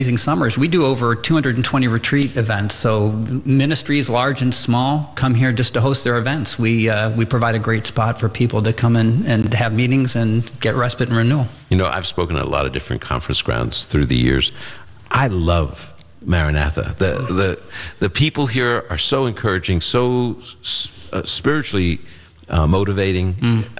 amazing summers. We do over 220 retreat events. So ministries large and small come here just to host their events. We provide a great spot for people to come in and have meetings and get respite and renewal. You know, I've spoken at a lot of different conference grounds through the years. I love Maranatha. The people here are so encouraging, so spiritually motivating.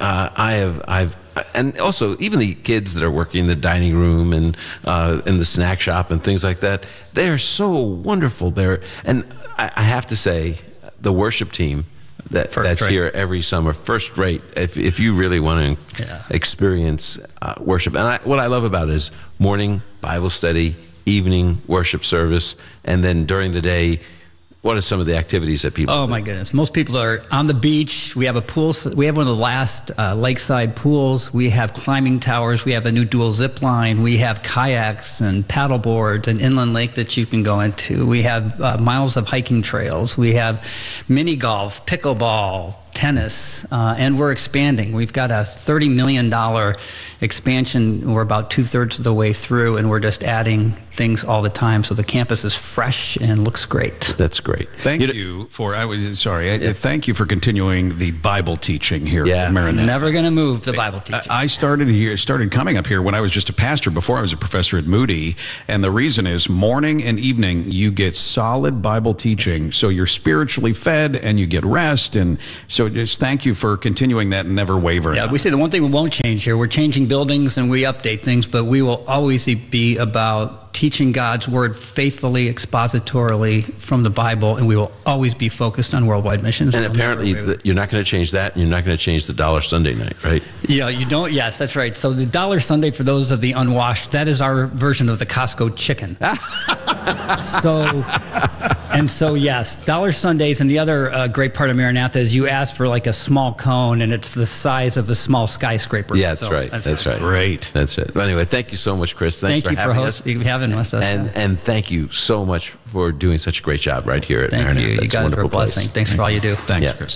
And also even the kids that are working in the dining room and in the snack shop and things like that, they are so wonderful there. And I have to say, the worship team that's here every summer, first rate. If you really want to experience worship, and what I love about it is morning Bible study, evening worship service, and then during the day, what are some of the activities that people do? My goodness. Most people are on the beach. We have a pool. We have one of the last lakeside pools. We have climbing towers. We have a new dual zip line. We have kayaks and paddle boards and inland lake that you can go into. We have miles of hiking trails. We have mini golf, pickleball, tennis, and we're expanding. We've got a $30 million expansion. We're about 2/3 of the way through, and we're just adding things all the time. So the campus is fresh and looks great. That's great. Thank you for continuing the Bible teaching here at Maranatha. Never going to move the Bible teaching. I started coming up here when I was just a pastor before I was a professor at Moody, and the reason is morning and evening you get solid Bible teaching, so you're spiritually fed and you get rest, and so just thank you for continuing that and never wavering. Yeah, we say the one thing we won't change here, we're changing buildings and we update things, but we will always be about teaching God's word faithfully, expositorily from the Bible, and we will always be focused on worldwide missions. And apparently you're not going to change that, and you're not going to change the $1 Sunday night, right? Yeah, you don't. Yes, that's right. So the $1 Sunday, for those of the unwashed, that is our version of the Costco chicken. So yes, $1 Sundays. And the other great part of Maranatha is you ask for like a small cone, and it's the size of a small skyscraper. Yeah, that's right. That's right. Great. That's right. But anyway, thank you so much, Chris. Thanks for having us. Having us. And thank you so much for doing such a great job right here at Maranatha. Thank you. You guys are a blessing. Thanks for all you do. Thanks, Chris.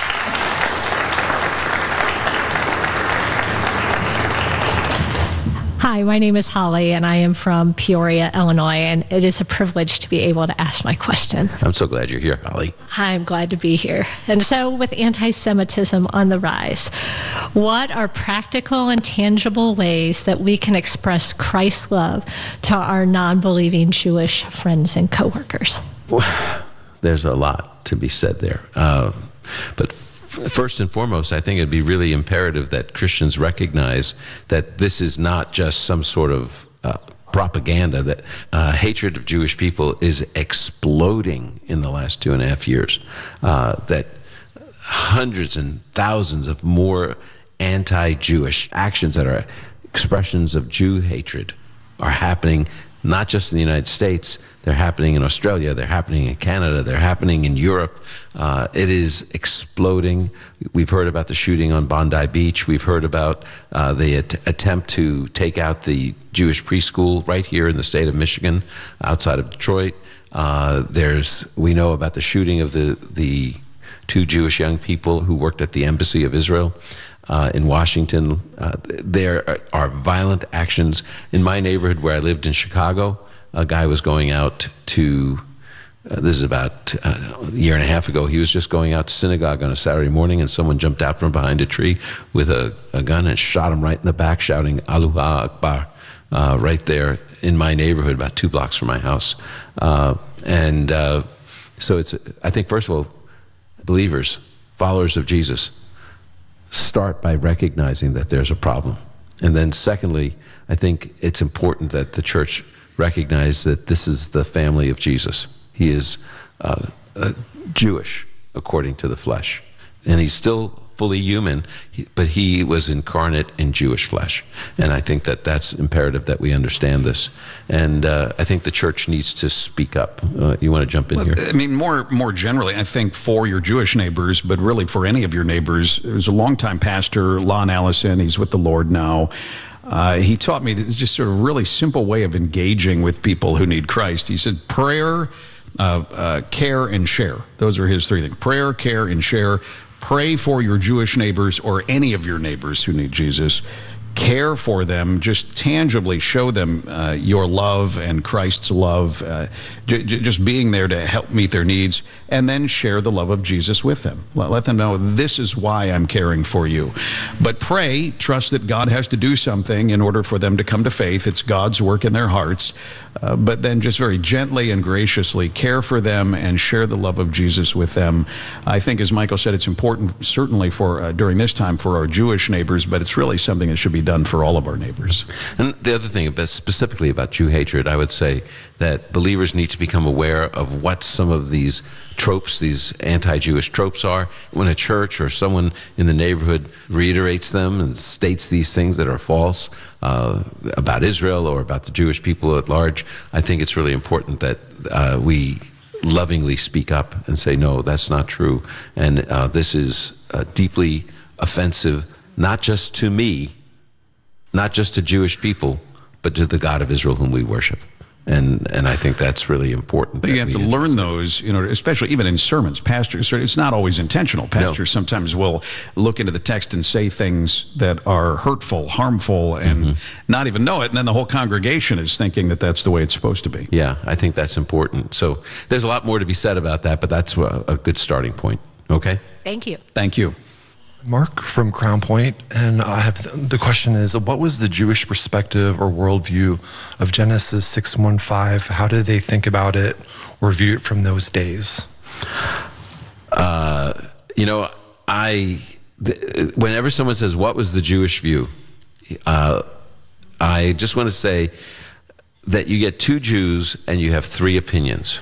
Hi, my name is Holly, and I am from Peoria, Illinois, and it is a privilege to be able to ask my question. I'm so glad you're here, Holly. I'm glad to be here. And so, with anti-Semitism on the rise, what are practical and tangible ways that we can express Christ's love to our non-believing Jewish friends and coworkers? Well, there's a lot to be said there. But first and foremost, I think it'd be really imperative that Christians recognize that this is not just some sort of propaganda, that hatred of Jewish people is exploding in the last 2.5 years, that hundreds and thousands of more anti-Jewish actions that are expressions of Jew hatred are happening not just in the United States. They're happening in Australia, they're happening in Canada, they're happening in Europe. It is exploding. We've heard about the shooting on Bondi Beach. We've heard about the attempt to take out the Jewish preschool right here in the state of Michigan, outside of Detroit. We know about the shooting of the 2 Jewish young people who worked at the Embassy of Israel in Washington. There are violent actions. In my neighborhood where I lived in Chicago, a guy was going out to, this is about a year and a half ago, he was just going out to synagogue on a Saturday morning, and someone jumped out from behind a tree with a gun and shot him right in the back, shouting Allahu Akbar, right there in my neighborhood, about 2 blocks from my house. So I think, first of all, believers, followers of Jesus, start by recognizing that there's a problem. And then secondly, I think it's important that the church recognize that this is the family of Jesus. He is Jewish according to the flesh. And he's still fully human, but he was incarnate in Jewish flesh. And I think that that's imperative that we understand this. And I think the church needs to speak up. You want to jump in here? I mean, more generally, I think for your Jewish neighbors, but really for any of your neighbors, there's a longtime pastor, Lon Allison, he's with the Lord now. He taught me this just sort of really simple way of engaging with people who need Christ. He said prayer, care, and share. Those are his 3 things. Prayer, care, and share. Pray for your Jewish neighbors or any of your neighbors who need Jesus. care for them, just tangibly show them your love and Christ's love, just being there to help meet their needs, and then share the love of Jesus with them. Let them know, this is why I'm caring for you. But pray, trust that God has to do something in order for them to come to faith. It's God's work in their hearts. But then just very gently and graciously care for them and share the love of Jesus with them. I think, as Michael said, it's important, certainly for during this time, for our Jewish neighbors, but it's really something that should be done for all of our neighbors. And the other thing, specifically about Jew hatred, I would say that believers need to become aware of what some of these tropes, these anti-Jewish tropes are. When a church or someone in the neighborhood reiterates them and states these things that are false about Israel or about the Jewish people at large, I think it's really important that we lovingly speak up and say, no, that's not true. And this is deeply offensive, not just to me, not just to Jewish people, but to the God of Israel whom we worship. And I think that's really important. But you have to learn those, especially even in sermons. Pastors, it's not always intentional. Pastors sometimes will look into the text and say things that are hurtful, harmful, and not even know it. And then the whole congregation is thinking that that's the way it's supposed to be. Yeah, I think that's important. So there's a lot more to be said about that, but that's a good starting point. Okay? Thank you. Thank you. Mark from Crown Point, and I have the question is, what was the Jewish perspective or worldview of Genesis 6:1-5? How did they think about it or view it from those days? Whenever someone says, what was the Jewish view? I just want to say that you get two Jews and you have three opinions.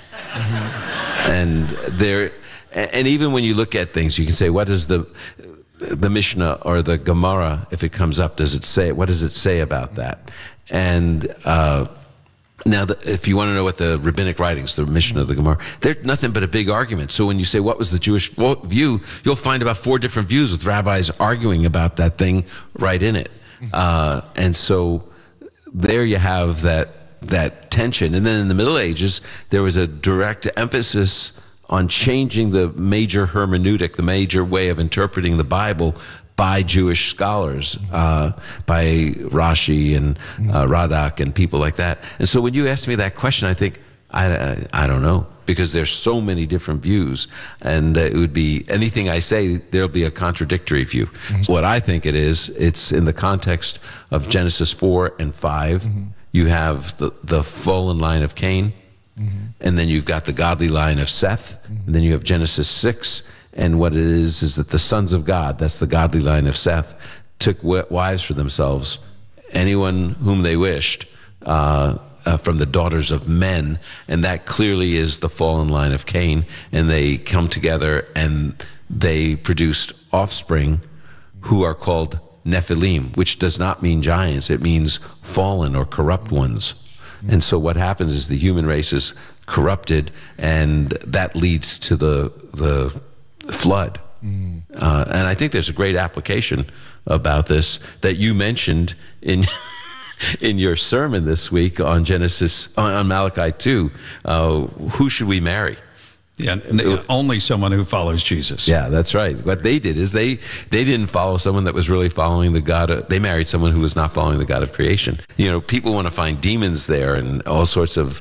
And even when you look at things, you can say, what is the Mishnah or the Gemara, if it comes up, what does it say about that? And now, if you want to know what the rabbinic writings, the Mishnah, the Gemara, they're nothing but a big argument. So when you say, what was the Jewish view, you'll find about 4 different views with rabbis arguing about that thing right in it. And so there you have that tension. And then in the Middle Ages, there was a direct emphasis on changing the major hermeneutic, the major way of interpreting the Bible by Jewish scholars, by Rashi and Radak and people like that. And so when you ask me that question, I think, I don't know, because there's so many different views, and it would be anything I say, there'll be a contradictory view. What I think it's in the context of Genesis 4 and 5. You have the fallen line of Cain, and then you've got the godly line of Seth, and then you have Genesis 6, and what it is that the sons of God, that's the godly line of Seth, took wives for themselves, anyone whom they wished, from the daughters of men, and that clearly is the fallen line of Cain, and they come together and they produced offspring who are called Nephilim, which does not mean giants, it means fallen or corrupt ones. And so what happens is the human race is corrupted, and that leads to the flood. And I think there's a great application about this that you mentioned in in your sermon this week on Malachi 2. Who should we marry? Yeah, only someone who follows Jesus. Yeah, that's right. What they did is they didn't follow someone that was really following the God they married someone who was not following the God of creation. People want to find demons there and all sorts of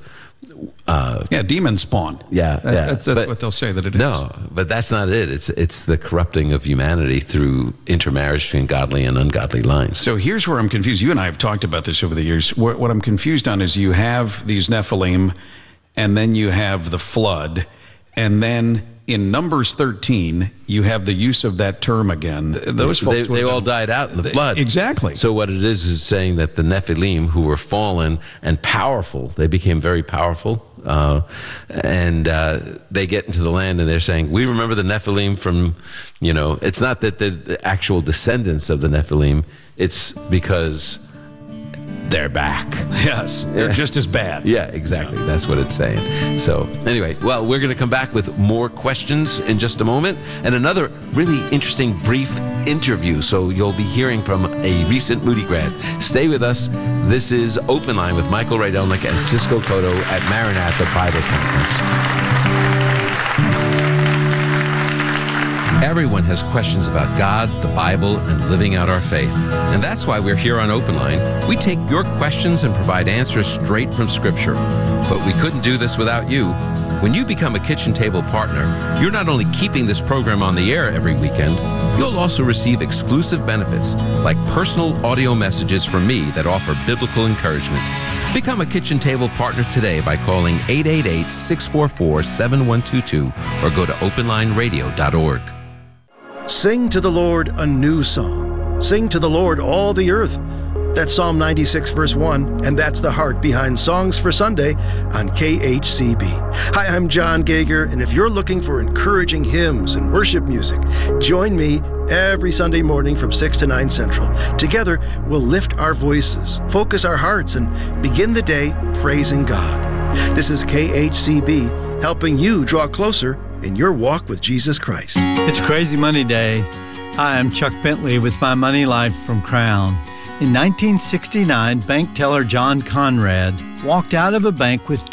demon spawn. That's what they'll say that it is. No, but that's not it. It's the corrupting of humanity through intermarriage between godly and ungodly lines. So here's where I'm confused. You and I have talked about this over the years. What I'm confused on is you have these Nephilim, and then you have the flood. And then in Numbers 13, you have the use of that term again. Those folks, they all died out in the flood. Exactly. So what it is saying that the Nephilim, who were fallen and powerful, they became very powerful, and they get into the land and they're saying, we remember the Nephilim from, it's not that they're the actual descendants of the Nephilim, it's because they're back. Yes, they're just as bad. Yeah, exactly. That's what it's saying. So anyway, well, we're going to come back with more questions in just a moment and another really interesting brief interview. So you'll be hearing from a recent Moody grad. Stay with us. This is Open Line with Michael Rydelnik and Cisco Cotto at Maranatha Bible Conference. Everyone has questions about God, the Bible, and living out our faith. And that's why we're here on Open Line. We take your questions and provide answers straight from Scripture. But we couldn't do this without you. When you become a Kitchen Table partner, you're not only keeping this program on the air every weekend, you'll also receive exclusive benefits like personal audio messages from me that offer biblical encouragement. Become a Kitchen Table partner today by calling 888-644-7122 or go to openlineradio.org. Sing to the Lord a new song. Sing to the Lord all the earth. That's Psalm 96, verse 1, and that's the heart behind Songs for Sunday on KHCB. Hi, I'm John Gager, and if you're looking for encouraging hymns and worship music, join me every Sunday morning from 6 to 9 Central. Together, we'll lift our voices, focus our hearts, and begin the day praising God. This is KHCB, helping you draw closer in your walk with Jesus Christ. It's Crazy Money Day. Hi, I'm Chuck Bentley with My Money Life from Crown. In 1969, bank teller John Conrad walked out of a bank with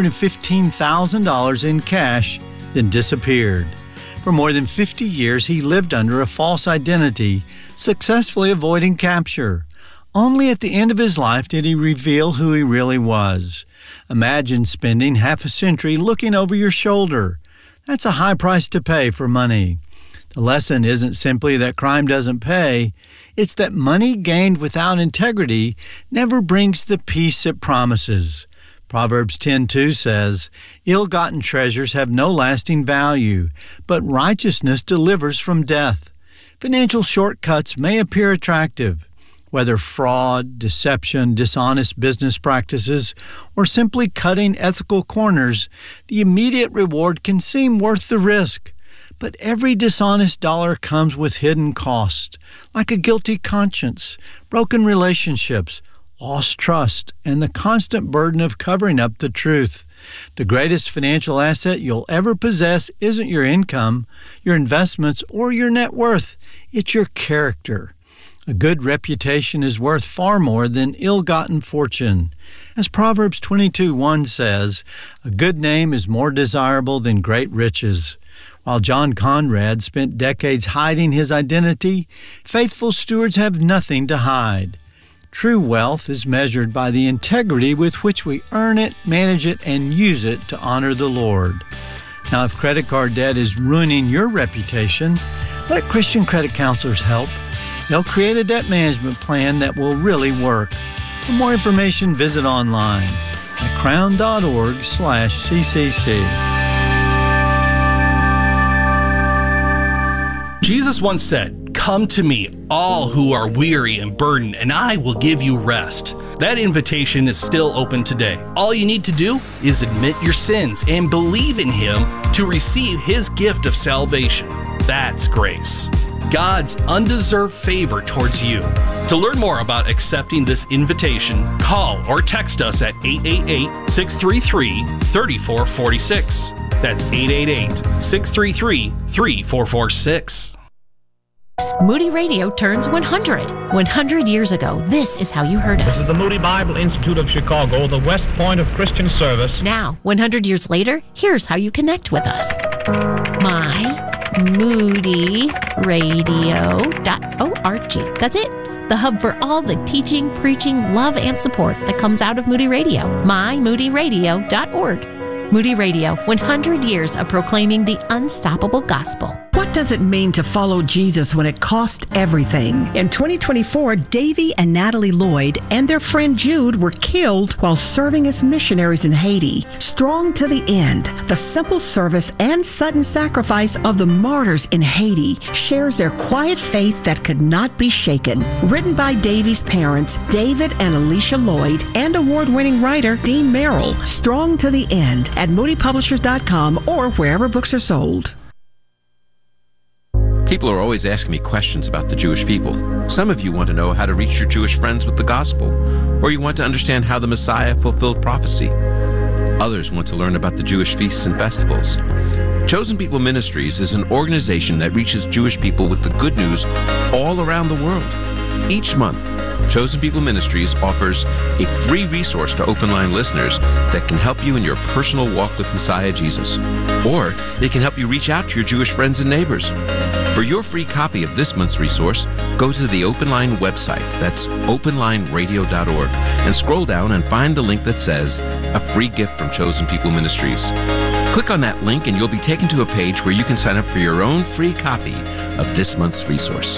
$215,000 in cash, then disappeared. For more than 50 years, he lived under a false identity, successfully avoiding capture. Only at the end of his life did he reveal who he really was. Imagine spending half a century looking over your shoulder. That's a high price to pay for money. The lesson isn't simply that crime doesn't pay. It's that money gained without integrity never brings the peace it promises. Proverbs 10:2 says, "Ill-gotten treasures have no lasting value, but righteousness delivers from death." Financial shortcuts may appear attractive. Whether fraud, deception, dishonest business practices, or simply cutting ethical corners, the immediate reward can seem worth the risk. But every dishonest dollar comes with hidden costs, like a guilty conscience, broken relationships, lost trust, and the constant burden of covering up the truth. The greatest financial asset you'll ever possess isn't your income, your investments, or your net worth. It's your character. A good reputation is worth far more than ill-gotten fortune. As Proverbs 22:1 says, "A good name is more desirable than great riches." While John Conrad spent decades hiding his identity, faithful stewards have nothing to hide. True wealth is measured by the integrity with which we earn it, manage it, and use it to honor the Lord. Now, if credit card debt is ruining your reputation, let Christian credit counselors help. They'll create a debt management plan that will really work. For more information, visit online at crown.org/CCC. Jesus once said, "Come to me, all who are weary and burdened, and I will give you rest." That invitation is still open today. All you need to do is admit your sins and believe in Him to receive His gift of salvation. That's grace, God's undeserved favor towards you. To learn more about accepting this invitation, call or text us at 888-633-3446. That's 888-633-3446. Moody Radio turns 100. 100 years ago, this is how you heard us. This is the Moody Bible Institute of Chicago, the West Point of Christian service. Now, 100 years later, here's how you connect with us. MyMoodyRadio.org. That's it. The hub for all the teaching, preaching, love, and support that comes out of Moody Radio. MyMoodyRadio.org. Moody Radio, 100 years of proclaiming the unstoppable gospel. What does it mean to follow Jesus when it costs everything? In 2024, Davy and Natalie Lloyd and their friend Jude were killed while serving as missionaries in Haiti. Strong to the end, the simple service and sudden sacrifice of the martyrs in Haiti shares their quiet faith that could not be shaken. Written by Davy's parents, David and Alicia Lloyd, and award-winning writer Dean Merrill. Strong to the end at moodypublishers.com or wherever books are sold. People are always asking me questions about the Jewish people. Some of you want to know how to reach your Jewish friends with the gospel, or you want to understand how the Messiah fulfilled prophecy. Others want to learn about the Jewish feasts and festivals. Chosen People Ministries is an organization that reaches Jewish people with the good news all around the world. Each month, Chosen People Ministries offers a free resource to Open Line listeners that can help you in your personal walk with Messiah Jesus. Or it can help you reach out to your Jewish friends and neighbors. For your free copy of this month's resource, go to the Open Line website. That's openlineradio.org, and scroll down and find the link that says A Free Gift from Chosen People Ministries. Click on that link and you'll be taken to a page where you can sign up for your own free copy of this month's resource.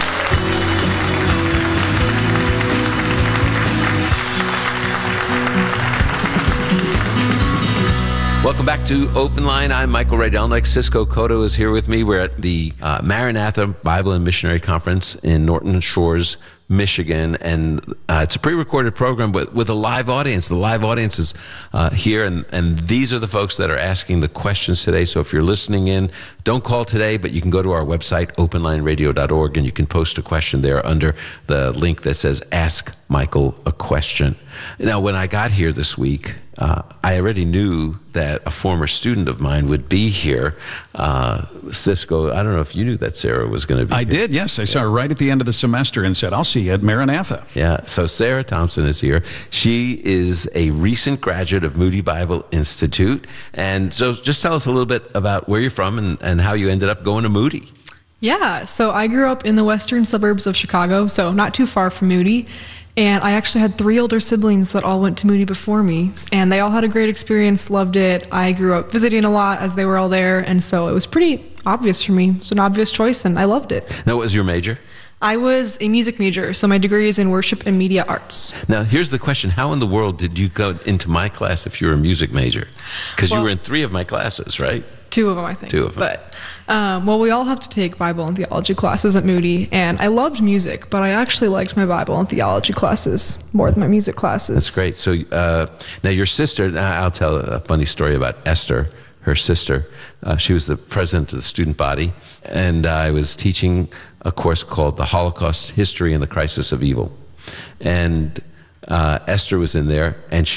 Welcome back to Open Line. I'm Michael Rydelnik. Cisco Cotto is here with me. We're at the Maranatha Bible and Missionary Conference in Norton Shores, Michigan, and it's a pre-recorded program with a live audience. The live audience is here, and these are the folks that are asking the questions today. So if you're listening in, don't call today, but you can go to our website, openlineradio.org, and you can post a question there under the link that says Ask Michael a Question. Now, when I got here this week, I already knew that a former student of mine would be here. Cisco, I don't know if you knew that Sarah was going to be here. I did, yes. I saw her right at the end of the semester and said, I'll see you at Maranatha. Yeah, so Sarah Thompson is here. She is a recent graduate of Moody Bible Institute. And so just tell us a little bit about where you're from and how you ended up going to Moody. Yeah, so I grew up in the western suburbs of Chicago, so not too far from Moody. And I actually had 3 older siblings that all went to Moody before me, and they all had a great experience, loved it. I grew up visiting a lot as they were all there, and so it was pretty obvious for me. It was an obvious choice, and I loved it. Now, what was your major? I was a music major, so my degree is in worship and media arts. Now, here's the question. How in the world did you go into my class if you were a music major? Because you were in 3 of my classes, right? 2 of them, I think. 2 of them. But, well, we all have to take Bible and theology classes at Moody, and I loved music, but I actually liked my Bible and theology classes more than my music classes. That's great. So now your sister, I'll tell a funny story about Esther, her sister. She was the president of the student body, and I was teaching a course called The Holocaust History and the Crisis of Evil. And Esther was in there, and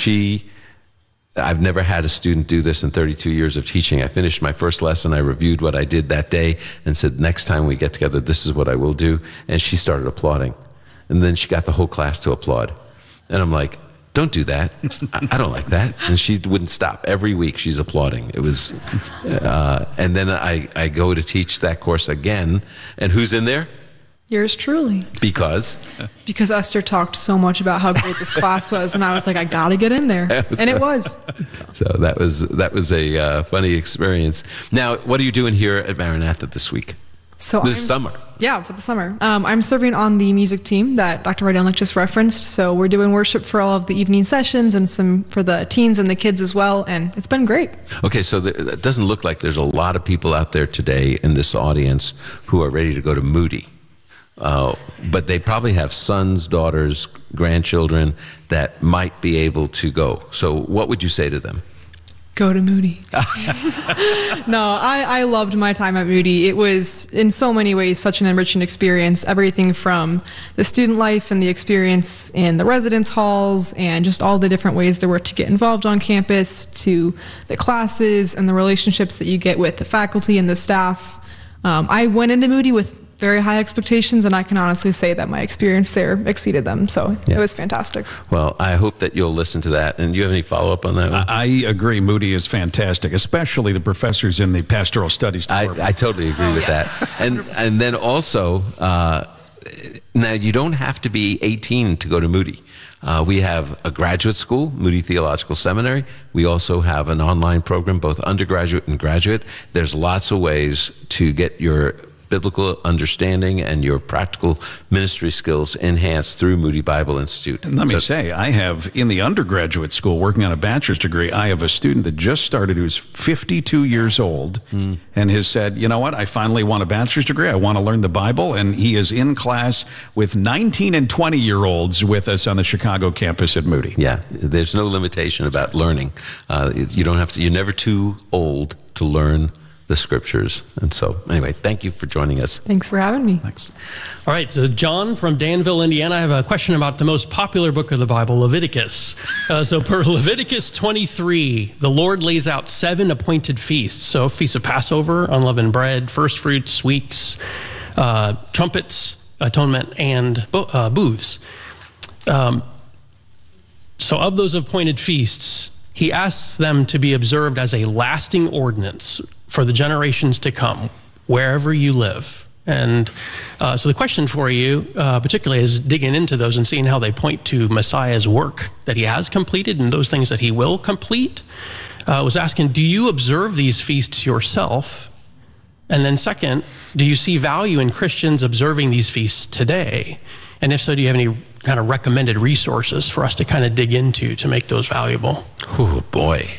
I've never had a student do this in 32 years of teaching. I finished my first lesson, I reviewed what I did that day, and said, next time we get together, this is what I will do. And she started applauding. And then she got the whole class to applaud. And I'm like, don't do that. I don't like that. And she wouldn't stop. Every week she's applauding. It was, and then I go to teach that course again. And who's in there? Yours truly. Because? Because Esther talked so much about how great this class was, and I was like, I gotta get in there. And it was. So that was a funny experience. Now, what are you doing here at Maranatha this week? This summer? Yeah, for the summer. I'm serving on the music team that Dr. Rydelnik just referenced, so we're doing worship for all of the evening sessions and some for the teens and the kids as well, and it's been great. Okay, so it doesn't look like there's a lot of people out there today in this audience who are ready to go to Moody. But they probably have sons, daughters, grandchildren that might be able to go. So what would you say to them? Go to Moody. No, I loved my time at Moody. It was, in so many ways, such an enriching experience. Everything from the student life and the experience in the residence halls and just all the different ways there were to get involved on campus, to the classes and the relationships that you get with the faculty and the staff. I went into Moody with very high expectations, and I can honestly say that my experience there exceeded them. So It was fantastic. Well, I hope that you'll listen to that. And do you have any follow-up on that one? I agree. Moody is fantastic, especially the professors in the pastoral studies department. I totally agree with that. And then also, now you don't have to be 18 to go to Moody. We have a graduate school, Moody Theological Seminary. We also have an online program, both undergraduate and graduate. There's lots of ways to get your biblical understanding and your practical ministry skills enhanced through Moody Bible Institute. And let me say, I have, in the undergraduate school, working on a bachelor's degree, I have a student that just started who's 52 years old and has said, you know what, I finally want a bachelor's degree. I want to learn the Bible. And he is in class with 19 and 20-year-olds with us on the Chicago campus at Moody. Yeah, there's no limitation about learning. You don't have to, you're never too old to learn the scriptures. And so anyway, thank you for joining us. Thanks for having me. Thanks. All right, so John from Danville, Indiana, I have a question about the most popular book of the Bible, Leviticus. So per Leviticus 23, the Lord lays out 7 appointed feasts. So Feast of Passover, unleavened bread, first fruits, weeks, trumpets, atonement, and booths. So of those appointed feasts, he asks them to be observed as a lasting ordinance for the generations to come, wherever you live. And so the question for you, particularly, is digging into those and seeing how they point to Messiah's work that he has completed and those things that he will complete. Was asking, do you observe these feasts yourself? And then second, do you see value in Christians observing these feasts today? And if so, do you have any kind of recommended resources for us to kind of dig into to make those valuable? Oh, boy.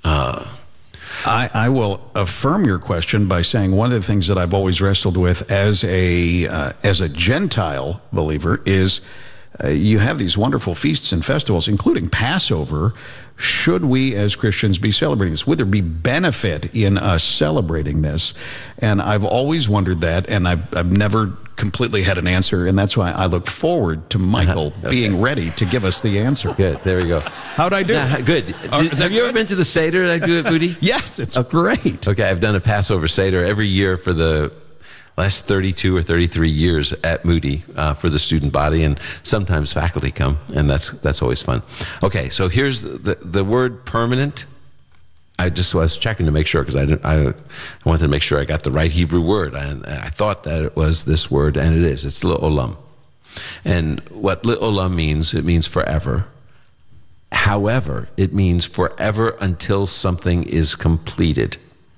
I will affirm your question by saying one of the things that I've always wrestled with as a Gentile believer is you have these wonderful feasts and festivals, including Passover. Should we as Christians be celebrating this? Would there be benefit in us celebrating this? And I've always wondered that, and I've never completely had an answer, and that's why I look forward to Michael being ready to give us the answer. Good, there we go. How'd I do? Good. Have you ever been to the Seder that I do at Moody? Yes, it's great. Okay, I've done a Passover Seder every year for the last 32 or 33 years at Moody for the student body, and sometimes faculty come, and that's always fun. Okay, so here's the word permanent. I just was checking to make sure because I wanted to make sure I got the right Hebrew word, and I thought that it was this word, and it is. It's le'olam. And what le'olam means, it means forever. However, it means forever until something is completed.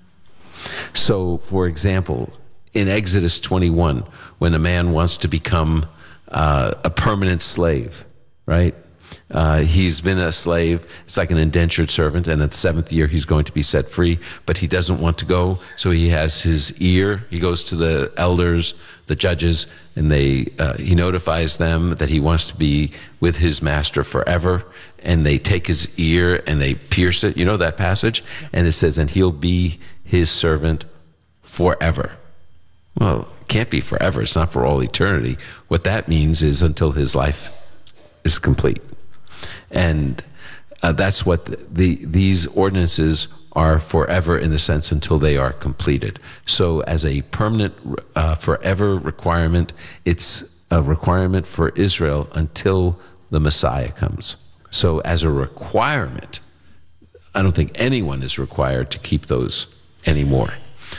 So, for example, in Exodus 21, when a man wants to become a permanent slave, right? He's been a slave. It's like an indentured servant, and at the 7th year he's going to be set free, but he doesn't want to go, so he has his ear. He goes to the elders, the judges, and he notifies them that he wants to be with his master forever, and they take his ear and they pierce it. You know that passage? And it says, and he'll be his servant forever. Well, it can't be forever. It's not for all eternity. What that means is until his life is complete. And that's what these ordinances are, forever in the sense until they are completed. So as a permanent, forever requirement, it's a requirement for Israel until the Messiah comes. So as a requirement, I don't think anyone is required to keep those anymore.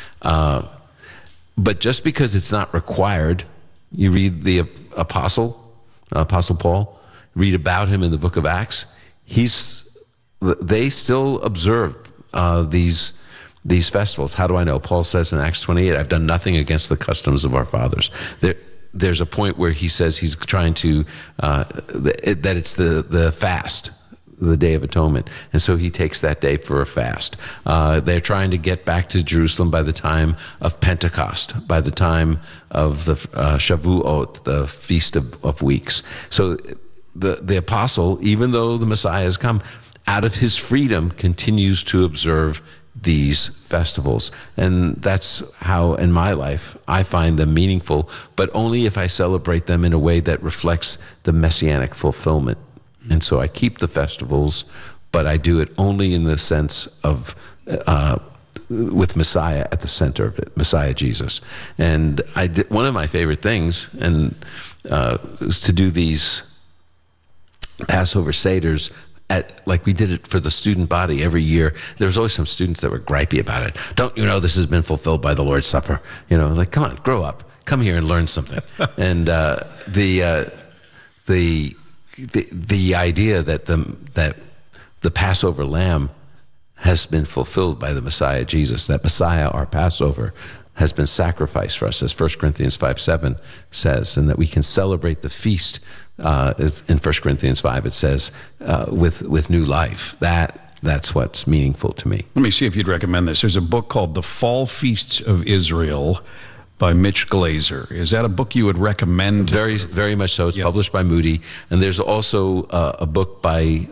But just because it's not required, you read the Apostle Paul, read about him in the book of Acts, they still observe these festivals. How do I know? Paul says in Acts 28, I've done nothing against the customs of our fathers. There's a point where he says he's trying to, that it's the fast, the Day of Atonement. And so he takes that day for a fast. They're trying to get back to Jerusalem by the time of Pentecost, by the time of the Shavuot, the Feast of Weeks. So the apostle, even though the Messiah has come, out of his freedom continues to observe these festivals. And that's how, in my life, I find them meaningful, but only if I celebrate them in a way that reflects the messianic fulfillment. And so I keep the festivals, but I do it only in the sense of with Messiah at the center of it, Messiah Jesus. And one of my favorite things is to do these Passover Seders like we did it for the student body every year. There's always some students that were gripey about it. Don't you know this has been fulfilled by the Lord's Supper? You know, like, come on, grow up. Come here and learn something. And the idea that the Passover lamb has been fulfilled by the Messiah Jesus, that Messiah, our Passover, has been sacrificed for us, as 1 Corinthians 5:7 says, and that we can celebrate the feast, in 1 Corinthians 5 it says, with new life. That's what's meaningful to me. Let me see if you'd recommend this. There's a book called The Fall Feasts of Israel by Mitch Glaser. Is that a book you would recommend? Very, very much so. It's published by Moody. And there's also a book by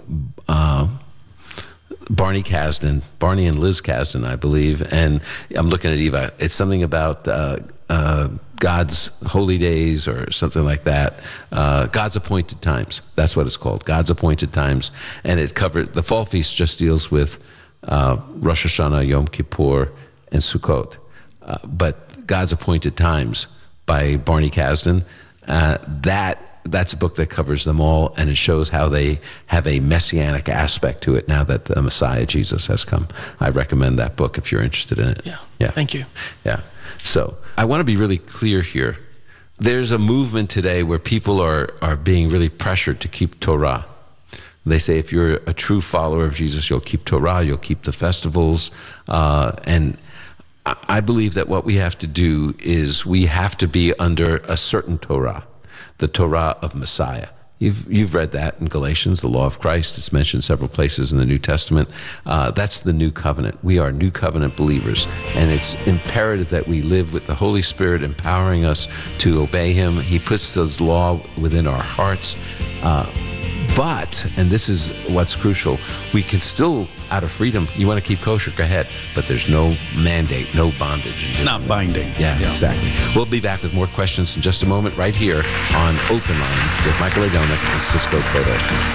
Barney Kasdan, Barney and Liz Kasdan, I believe. And I'm looking at Eva. It's something about God's holy days or something like that. God's appointed times. That's what it's called. God's appointed times. And it covered, the fall feast just deals with Rosh Hashanah, Yom Kippur, and Sukkot. But God's appointed times by Barney Kasdan, that that's a book that covers them all, and it shows how they have a messianic aspect to it now that the Messiah, Jesus, has come. I recommend that book if you're interested in it. Yeah. Thank you. Yeah. So I want to be really clear here. There's a movement today where people are being really pressured to keep Torah. They say if you're a true follower of Jesus, you'll keep Torah, you'll keep the festivals, and I believe that what we have to do is we have to be under a certain Torah, the Torah of Messiah. You've read that in Galatians, the law of Christ. It's mentioned several places in the New Testament. That's the new covenant. We are new covenant believers, and it's imperative that we live with the Holy Spirit empowering us to obey Him. He puts those law within our hearts. But, and this is what's crucial, we can still, out of freedom, you want to keep kosher, go ahead. But there's no mandate, no bondage. It's not binding. Yeah, exactly. We'll be back with more questions in just a moment right here on Open Line with Michael Adonik and Cisco Cotto.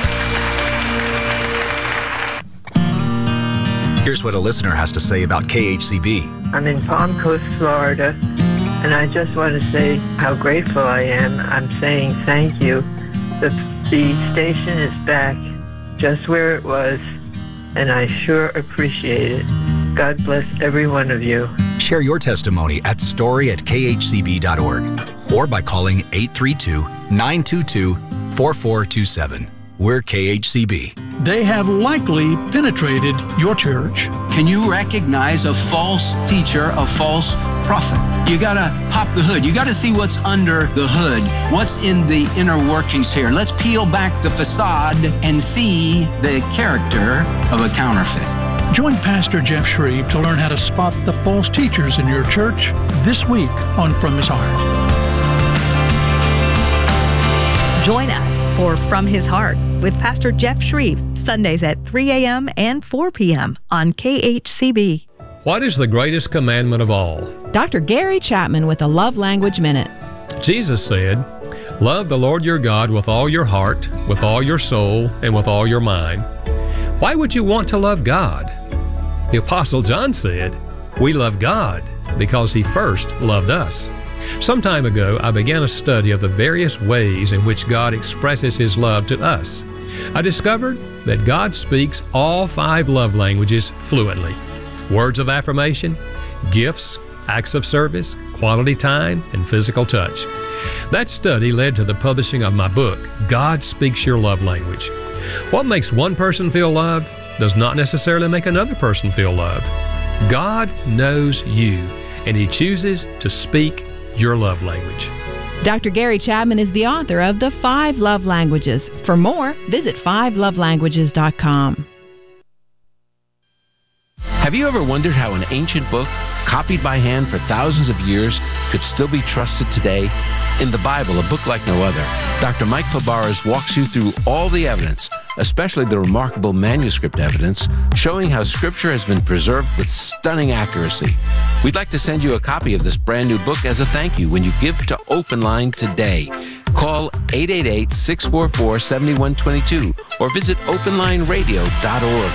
Here's what a listener has to say about KHCB. I'm in Palm Coast, Florida, and I just want to say how grateful I am. I'm saying thank you. The station is back just where it was, and I sure appreciate it. God bless every one of you. Share your testimony at story@khcb.org or by calling 832-922-4427. We're KHCB. They have likely penetrated your church. Can you recognize a false teacher, a false prophet? You gotta pop the hood. You gotta see what's under the hood, what's in the inner workings here. Let's peel back the facade and see the character of a counterfeit. Join Pastor Jeff Shreve to learn how to spot the false teachers in your church this week on From His Heart. Join us for From His Heart with Pastor Jeff Shreve, Sundays at 3 a.m. and 4 p.m. on KHCB. What is the greatest commandment of all? Dr. Gary Chapman with a Love Language Minute. Jesus said, "Love the Lord your God with all your heart, with all your soul, and with all your mind." Why would you want to love God? The Apostle John said, "We love God because He first loved us." Some time ago, I began a study of the various ways in which God expresses His love to us. I discovered that God speaks all 5 love languages fluently. Words of affirmation, gifts, acts of service, quality time, and physical touch. That study led to the publishing of my book, God Speaks Your Love Language. What makes one person feel loved does not necessarily make another person feel loved. God knows you, and He chooses to speak your love language. Dr. Gary Chapman is the author of The 5 Love Languages. For more, visit 5lovelanguages.com. Have you ever wondered how an ancient book, copied by hand for thousands of years, could still be trusted today? In the Bible, a book like no other, Dr. Mike Fabarez walks you through all the evidence, especially the remarkable manuscript evidence, showing how Scripture has been preserved with stunning accuracy. We'd like to send you a copy of this brand new book as a thank you when you give to Open Line today. Call 888-644-7122 or visit openlineradio.org.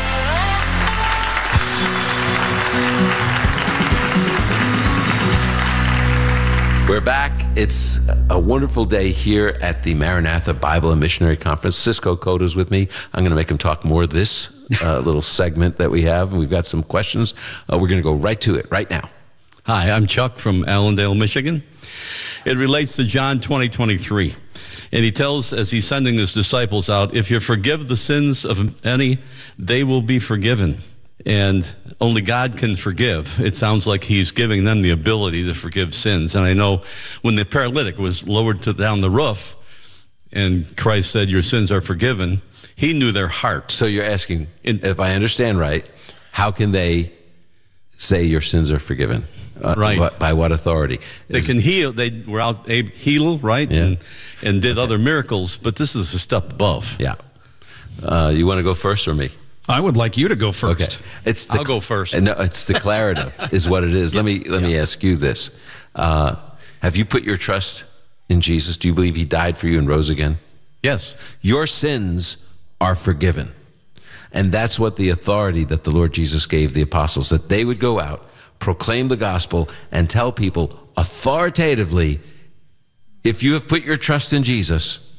We're back. It's a wonderful day here at the Maranatha Bible and Missionary Conference. Cisco Cotto's with me. I'm going to make him talk more of this little segment that we have, and we've got some questions. We're going to go right to it right now. Hi, I'm Chuck from Allendale, Michigan. It relates to John 20:23. And he tells, as he's sending his disciples out, if you forgive the sins of any, they will be forgiven. And only God can forgive. It sounds like he's giving them the ability to forgive sins. And I know when the paralytic was lowered down the roof and Christ said, your sins are forgiven, he knew their heart. So you're asking, if I understand right, how can they say your sins are forgiven? Right. By what authority? They can heal. They were out able to heal, right? Yeah. And did other miracles, but this is a step above. Yeah. You want to go first or me? I would like you to go first. Okay. I'll go first. No, it's declarative is what it is. Let me ask you this. Have you put your trust in Jesus? Do you believe he died for you and rose again? Yes. Your sins are forgiven. And that's what the authority that the Lord Jesus gave the apostles, that they would go out, proclaim the gospel, and tell people authoritatively, if you have put your trust in Jesus,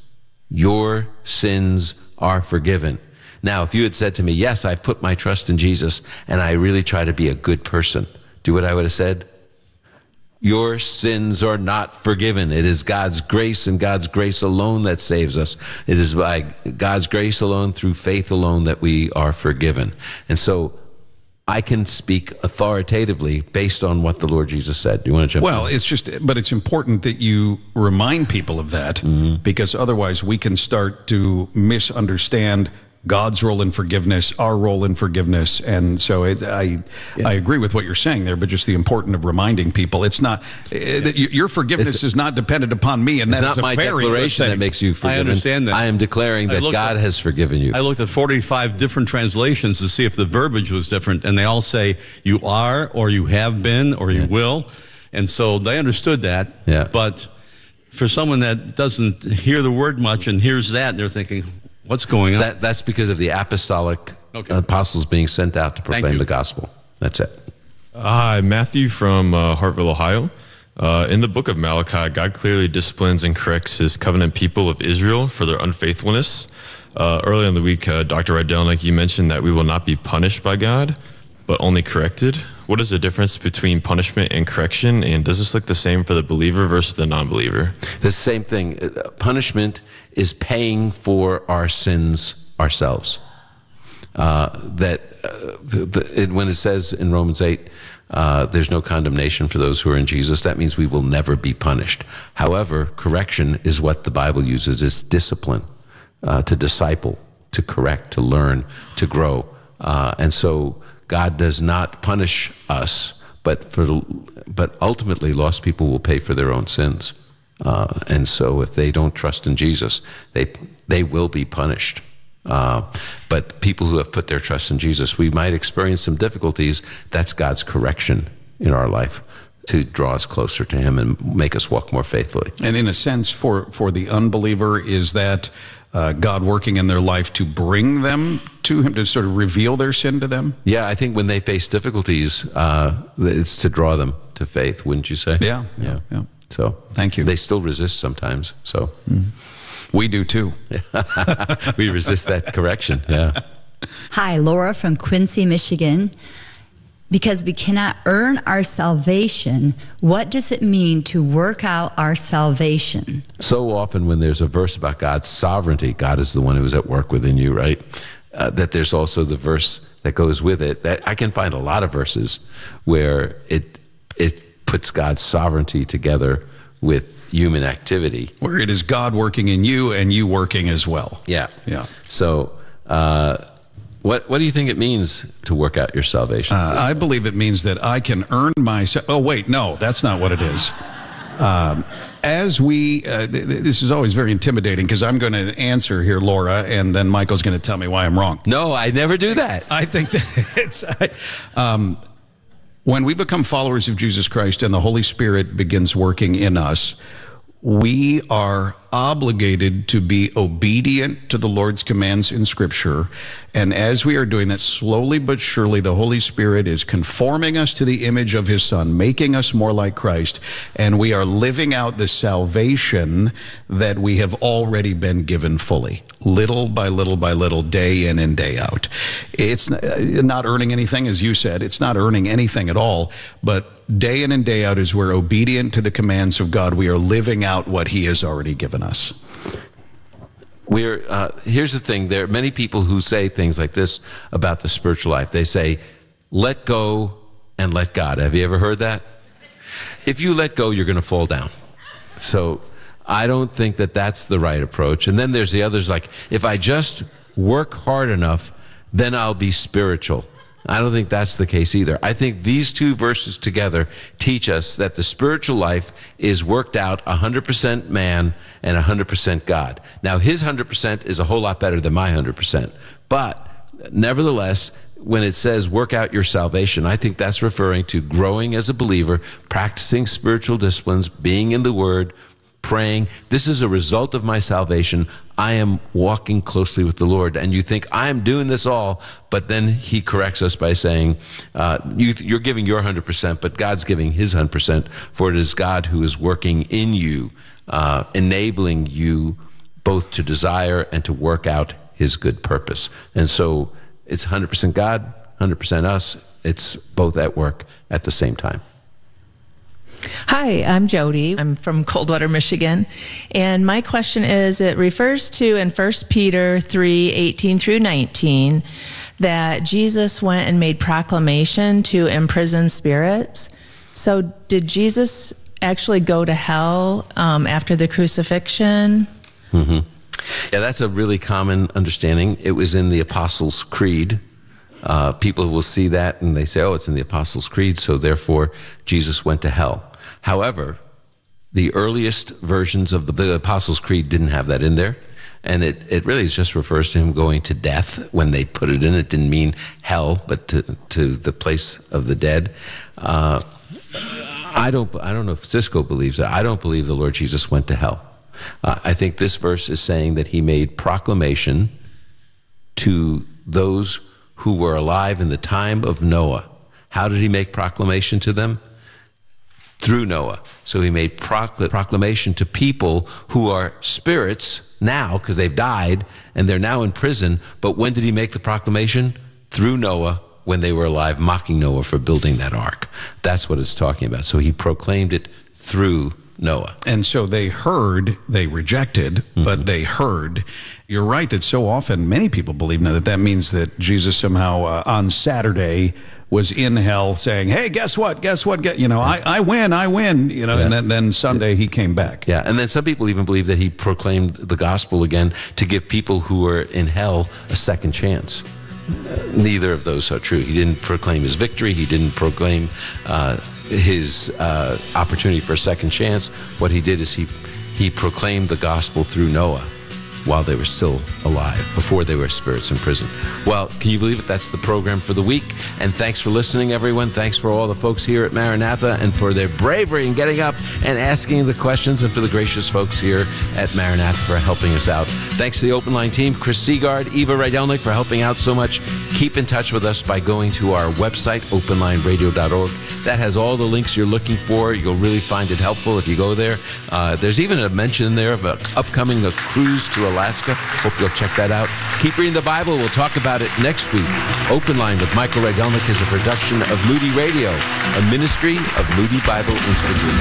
Your sins are forgiven. Now, if you had said to me, yes, I've put my trust in Jesus and I really try to be a good person, do you know what I would have said? Your sins are not forgiven. It is God's grace and God's grace alone that saves us. It is by God's grace alone, through faith alone, that we are forgiven. And so I can speak authoritatively based on what the Lord Jesus said. Do you want to jump in? Well, but it's important that you remind people of that, because otherwise we can start to misunderstand God's role in forgiveness, our role in forgiveness. And so I agree with what you're saying there, but just the importance of reminding people, it's not, your forgiveness is not dependent upon me. And it's that not my declaration that makes you forgiven. I understand that. I am declaring that God has forgiven you. I looked at 45 different translations to see if the verbiage was different, and they all say you are, or you have been, or you will. And so they understood that. Yeah. But for someone that doesn't hear the word much and hears that, they're thinking, what's going on? That's because of the apostolic apostles being sent out to proclaim the gospel. That's it. Hi, Matthew from Hartville, Ohio. In the book of Malachi, God clearly disciplines and corrects his covenant people of Israel for their unfaithfulness. Earlier in the week, Dr. Rydell, like you mentioned, that we will not be punished by God, but only corrected. What is the difference between punishment and correction, and does this look the same for the believer versus the non-believer? The same thing. Punishment is paying for our sins ourselves. When it says in Romans 8, there's no condemnation for those who are in Jesus, that means we will never be punished. However, correction is what the Bible uses. It's discipline, to disciple, to correct, to learn, to grow. And so God does not punish us, but ultimately lost people will pay for their own sins. And so if they don't trust in Jesus, they will be punished. But people who have put their trust in Jesus, we might experience some difficulties. That's God's correction in our life to draw us closer to him and make us walk more faithfully. And in a sense, for the unbeliever, is that God working in their life to bring them to him, to sort of reveal their sin to them? Yeah, I think when they face difficulties, it's to draw them to faith, wouldn't you say? Yeah. So thank you. They still resist sometimes. So we do too. We resist that correction. Yeah. Hi, Laura from Quincy, Michigan. Because we cannot earn our salvation, what does it mean to work out our salvation? So often when there's a verse about God's sovereignty, God is the one who is at work within you, right? That there's also the verse that goes with it. That I can find a lot of verses where it puts God's sovereignty together with human activity. Where it is God working in you and you working as well. Yeah. So, What do you think it means to work out your salvation? I believe it means that I can earn my... Oh, wait, no, that's not what it is. This is always very intimidating because I'm going to answer here, Laura, and then Michael's going to tell me why I'm wrong. No, I never do that. I think that it's... when we become followers of Jesus Christ and the Holy Spirit begins working in us, we are obligated to be obedient to the Lord's commands in Scripture. And as we are doing that, slowly but surely, the Holy Spirit is conforming us to the image of His Son, making us more like Christ. And we are living out the salvation that we have already been given fully, little by little by little, day in and day out. It's not earning anything, as you said. It's not earning anything at all. But day in and day out, as we're obedient to the commands of God, we are living out what He has already given us. Here's the thing. There are many people who say things like this about the spiritual life. They say, let go and let God. Have you ever heard that? If you let go, you're going to fall down. So I don't think that that's the right approach. And then there's the others like, if I just work hard enough, then I'll be spiritual. I don't think that's the case either. I think these two verses together teach us that the spiritual life is worked out 100% man and 100% God. Now, his 100% is a whole lot better than my 100%. But nevertheless, when it says work out your salvation, I think that's referring to growing as a believer, practicing spiritual disciplines, being in the Word, praying. This is a result of my salvation. I am walking closely with the Lord. And you think, I am doing this all, but then He corrects us by saying, you're giving your 100%, but God's giving His 100%, for it is God who is working in you, enabling you both to desire and to work out his good purpose. And so it's 100% God, 100% us. It's both at work at the same time. Hi, I'm Jody. I'm from Coldwater, Michigan. And my question is, it refers to in 1 Peter 3:18 through 19, that Jesus went and made proclamation to imprisoned spirits. So did Jesus actually go to hell after the crucifixion? Mm-hmm. Yeah, that's a really common understanding. It was in the Apostles' Creed. People will see that and they say, oh, it's in the Apostles' Creed, so therefore Jesus went to hell. However, the earliest versions of the Apostles' Creed didn't have that in there. And it really just refers to him going to death when they put it in. It didn't mean hell, but to the place of the dead. I don't know if Cisco believes that. I don't believe the Lord Jesus went to hell. I think this verse is saying that he made proclamation to those who were alive in the time of Noah. How did he make proclamation to them? Through Noah. So he made proclamation to people who are spirits now, because they've died, and they're now in prison. But when did he make the proclamation? Through Noah, when they were alive, mocking Noah for building that ark. That's what it's talking about. So he proclaimed it through Noah. And so they heard, they rejected, but they heard. You're right that so often many people believe now that means that Jesus somehow on Saturday was in hell saying, hey, guess what? I win, and then Sunday he came back. Yeah, and then some people even believe that he proclaimed the gospel again to give people who were in hell a second chance. Neither of those are true. He didn't proclaim his victory. He didn't proclaim his opportunity for a second chance. What he did is he proclaimed the gospel through Noah while they were still alive, before they were spirits in prison. Well, can you believe it? That's the program for the week. And thanks for listening, everyone. Thanks for all the folks here at Maranatha and for their bravery in getting up and asking the questions, and for the gracious folks here at Maranatha for helping us out. Thanks to the Open Line team, Chris Seagard, Eva Rydelnik for helping out so much. Keep in touch with us by going to our website, openlineradio.org. That has all the links you're looking for. You'll really find it helpful if you go there. There's even a mention there of an upcoming cruise to Alaska. Hope you'll check that out. Keep reading the Bible. We'll talk about it next week. Open Line with Michael Rydelnik is a production of Moody Radio, a ministry of Moody Bible Institute.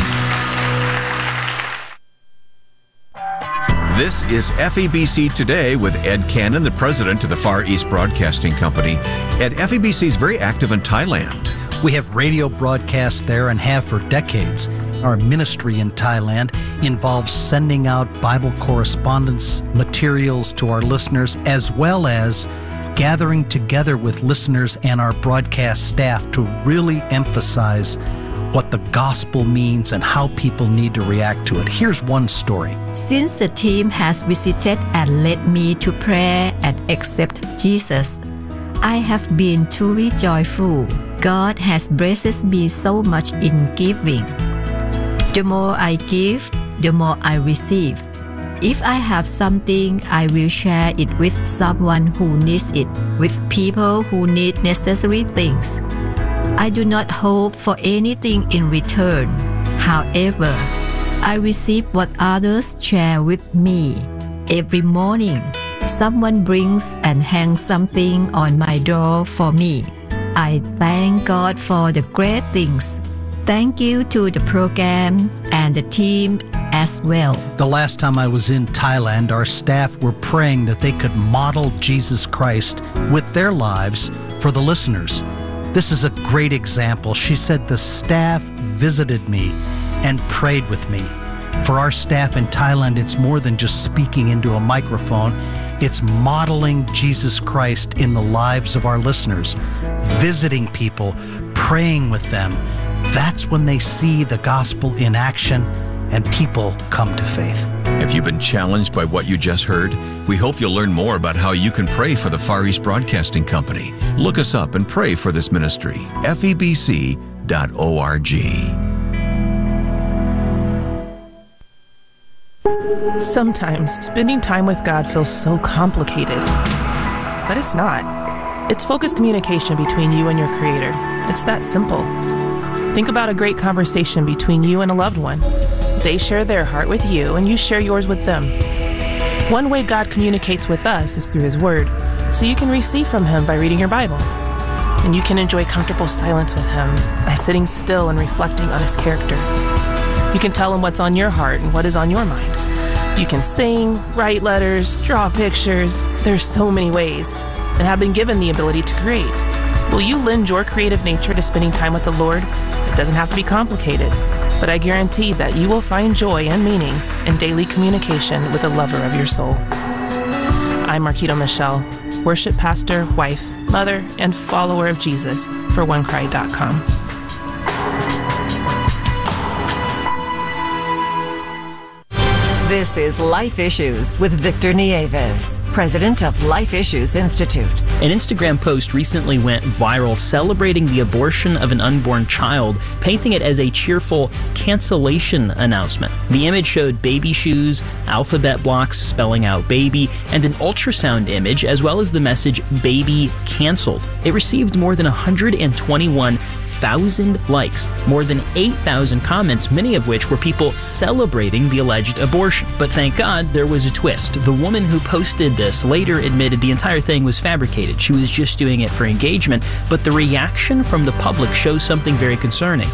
This is FEBC Today with Ed Cannon, the president of the Far East Broadcasting Company. Ed, FEBC is very active in Thailand. We have radio broadcasts there and have for decades. Our ministry in Thailand involves sending out Bible correspondence materials to our listeners, as well as gathering together with listeners and our broadcast staff to really emphasize what the gospel means and how people need to react to it. Here's one story. Since the team has visited and led me to pray and accept Jesus, I have been truly joyful. God has blessed me so much in giving. The more I give, the more I receive. If I have something, I will share it with someone who needs it, with people who need necessary things. I do not hope for anything in return. However, I receive what others share with me. Every morning, someone brings and hangs something on my door for me. I thank God for the great things. Thank you to the program and the team as well. The last time I was in Thailand, our staff were praying that they could model Jesus Christ with their lives for the listeners. This is a great example. She said the staff visited me and prayed with me. For our staff in Thailand, it's more than just speaking into a microphone. It's modeling Jesus Christ in the lives of our listeners, visiting people, praying with them. That's when they see the gospel in action and people come to faith. If you've been challenged by what you just heard, we hope you'll learn more about how you can pray for the Far East Broadcasting Company. Look us up and pray for this ministry. FEBC.org. Sometimes spending time with God feels so complicated, but it's not. It's focused communication between you and your Creator. It's that simple. Think about a great conversation between you and a loved one. They share their heart with you, and you share yours with them. One way God communicates with us is through His Word, so you can receive from Him by reading your Bible. And you can enjoy comfortable silence with Him by sitting still and reflecting on His character. You can tell Him what's on your heart and what is on your mind. You can sing, write letters, draw pictures. There's so many ways, and have been given the ability to create. Will you lend your creative nature to spending time with the Lord? It doesn't have to be complicated, but I guarantee that you will find joy and meaning in daily communication with the lover of your soul. I'm Marquita Michelle, worship pastor, wife, mother, and follower of Jesus for OneCry.com. This is Life Issues with Victor Nieves, president of Life Issues Institute. An Instagram post recently went viral celebrating the abortion of an unborn child, painting it as a cheerful cancellation announcement. The image showed baby shoes, alphabet blocks spelling out baby, and an ultrasound image, as well as the message baby canceled. It received more than 121,000 likes, more than 8,000 comments, many of which were people celebrating the alleged abortion. But thank God there was a twist. The woman who posted this later admitted the entire thing was fabricated. She was just doing it for engagement, but the reaction from the public shows something very concerning.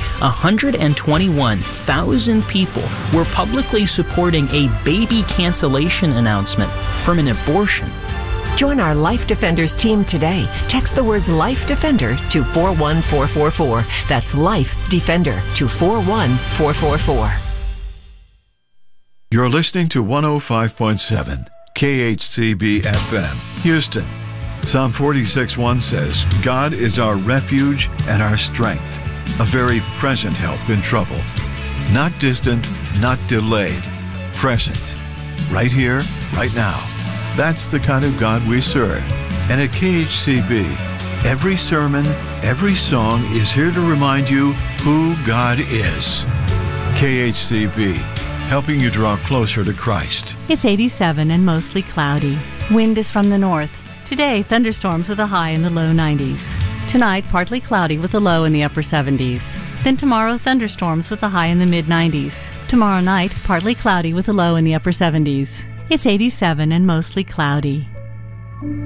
121,000 people were publicly supporting a baby cancellation announcement from an abortion. Join our Life Defenders team today. Text the words Life Defender to 41444. That's Life Defender to 41444. You're listening to 105.7 KHCB FM, Houston. Psalm 46:1 says, God is our refuge and our strength, a very present help in trouble. Not distant, not delayed, present. Right here, right now. That's the kind of God we serve. And at KHCB, every sermon, every song is here to remind you who God is. KHCB, helping you draw closer to Christ. It's 87 and mostly cloudy. Wind is from the north. Today, thunderstorms with a high in the low 90s. Tonight, partly cloudy with a low in the upper 70s. Then tomorrow, thunderstorms with a high in the mid 90s. Tomorrow night, partly cloudy with a low in the upper 70s. It's 87 and mostly cloudy.